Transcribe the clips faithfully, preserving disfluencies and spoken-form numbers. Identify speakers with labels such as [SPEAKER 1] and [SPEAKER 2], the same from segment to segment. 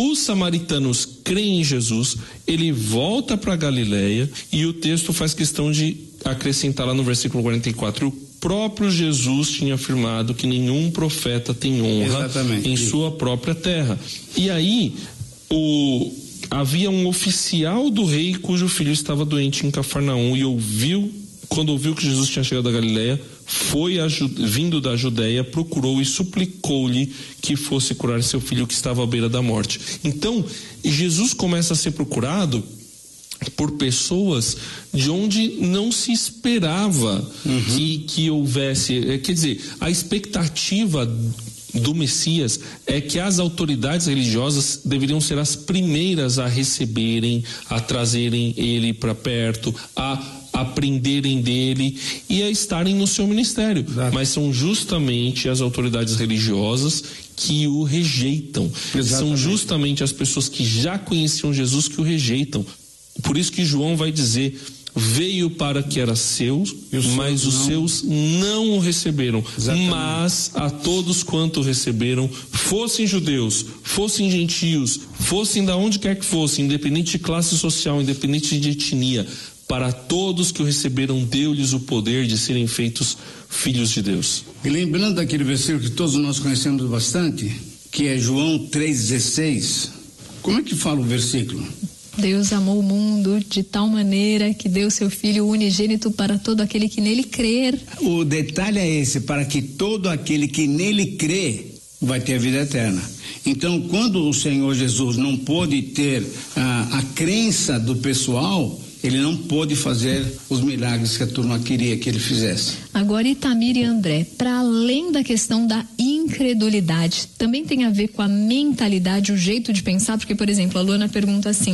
[SPEAKER 1] Os samaritanos creem em Jesus, ele volta para Galileia e o texto faz questão de acrescentar lá no versículo quarenta e quatro, o próprio Jesus tinha afirmado que nenhum profeta tem honra Exatamente. Em sua própria terra. E aí, o, havia um oficial do rei cujo filho estava doente em Cafarnaum e ouviu, quando ouviu que Jesus tinha chegado da Galileia, foi a, vindo da Judeia, procurou e suplicou-lhe que fosse curar seu filho que estava à beira da morte. Então, Jesus começa a ser procurado por pessoas de onde não se esperava uhum. que, que houvesse, quer dizer, a expectativa do Messias é que as autoridades religiosas deveriam ser as primeiras a receberem, a trazerem ele para perto, a aprenderem dele e a estarem no seu ministério. Exato. Mas são justamente as autoridades religiosas que o rejeitam. Exatamente. São justamente as pessoas que já conheciam Jesus que o rejeitam. Por isso que João vai dizer: veio para que era seu, mas os seus não o receberam. Exatamente. Mas a todos quanto receberam, fossem judeus, fossem gentios, fossem da onde quer que fossem, independente de classe social, independente de etnia, para todos que o receberam, deu-lhes o poder de serem feitos filhos de Deus.
[SPEAKER 2] E lembrando daquele versículo que todos nós conhecemos bastante, que é João três dezesseis, como é que fala o versículo?
[SPEAKER 3] Deus amou o mundo de tal maneira que deu seu Filho unigênito para todo aquele que nele crer.
[SPEAKER 2] O detalhe é esse: para que todo aquele que nele crê vai ter a vida eterna. Então, quando o Senhor Jesus não pôde ter a, a crença do pessoal, ele não pôde fazer os milagres que a turma queria que ele fizesse.
[SPEAKER 3] Agora, Itamir e André, para além da questão da incredulidade, também tem a ver com a mentalidade, o jeito de pensar, porque, por exemplo, a Luana pergunta assim,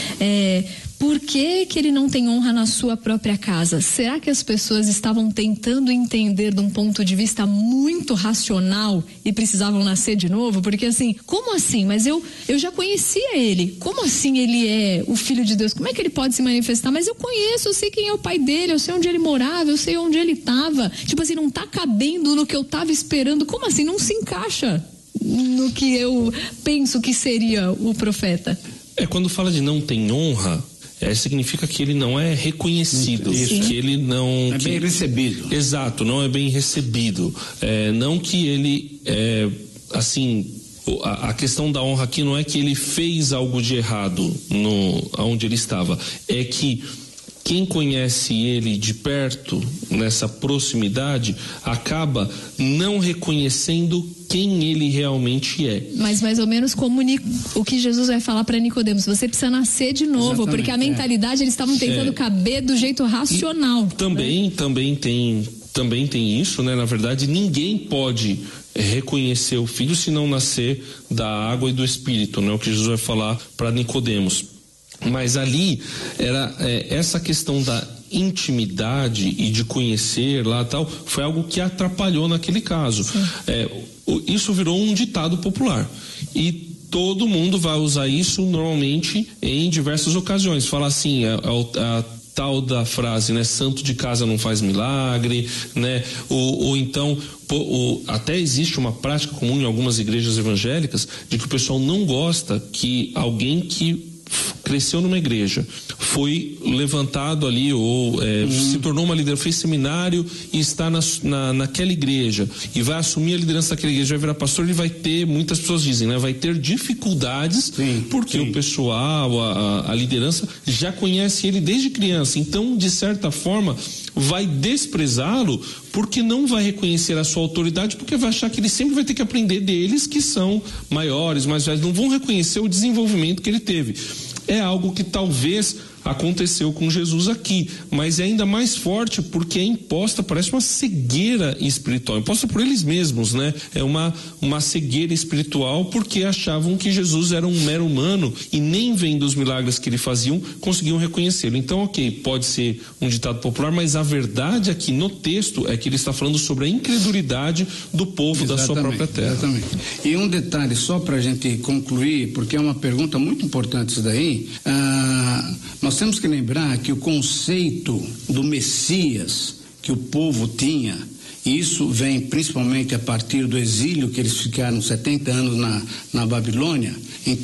[SPEAKER 3] é, por que que ele não tem honra na sua própria casa? Será que as pessoas estavam tentando entender de um ponto de vista muito racional e precisavam nascer de novo? Porque assim, como assim? Mas eu, eu já conhecia ele. Como assim ele é o Filho de Deus? Como é que ele pode se manifestar? Mas eu conheço, eu sei quem é o pai dele, eu sei onde ele morava, eu sei onde ele estava. Tipo assim, não tá cabendo no que eu estava esperando. Como assim? Não se encaixa no que eu penso que seria o profeta.
[SPEAKER 1] É, quando fala de não tem honra, é, significa que ele não é reconhecido, Isso. que ele não...
[SPEAKER 2] É
[SPEAKER 1] que,
[SPEAKER 2] bem recebido.
[SPEAKER 1] Exato, não é bem recebido. É, não que ele, é, assim, a, a questão da honra aqui não é que ele fez algo de errado no, onde ele estava, é que quem conhece ele de perto, nessa proximidade, acaba não reconhecendo quem ele realmente é.
[SPEAKER 3] Mas mais ou menos como o que Jesus vai falar para Nicodemos, você precisa nascer de novo. Exatamente, porque a mentalidade, é. eles estavam tentando é. caber do jeito racional.
[SPEAKER 1] E também, né? também tem, também tem isso, né? Na verdade, ninguém pode reconhecer o Filho se não nascer da água e do Espírito, né? O que Jesus vai falar para Nicodemos. Mas ali era é, essa questão da intimidade e de conhecer lá tal, foi algo que atrapalhou naquele caso. É, o, isso virou um ditado popular e todo mundo vai usar isso normalmente em diversas ocasiões. Fala assim, a, a, a tal da frase, né? Santo de casa não faz milagre, né? Ou, ou então, pô, ou, até existe uma prática comum em algumas igrejas evangélicas de que o pessoal não gosta que alguém que cresceu numa igreja, foi levantado ali ou é, uhum. se tornou uma liderança, fez seminário e está na, na, naquela igreja e vai assumir a liderança daquela igreja, vai virar pastor, ele vai ter, muitas pessoas dizem, né, vai ter dificuldades sim, porque sim. o pessoal, a, a liderança já conhece ele desde criança, então de certa forma vai desprezá-lo porque não vai reconhecer a sua autoridade, porque vai achar que ele sempre vai ter que aprender deles que são maiores, mais velhos, não vão reconhecer o desenvolvimento que ele teve. É algo que talvez aconteceu com Jesus aqui, mas é ainda mais forte porque é imposta, parece uma cegueira espiritual, imposta por eles mesmos, né? É uma, uma cegueira espiritual porque achavam que Jesus era um mero humano e nem vendo os milagres que ele faziam, conseguiam reconhecê-lo. Então, ok, pode ser um ditado popular, mas a verdade aqui no texto é que ele está falando sobre a incredulidade do povo exatamente, da sua própria terra. Exatamente.
[SPEAKER 2] E um detalhe só para a gente concluir, porque é uma pergunta muito importante isso daí, ah, nós temos que lembrar que o conceito do Messias que o povo tinha, e isso vem principalmente a partir do exílio que eles ficaram setenta anos na, na Babilônia,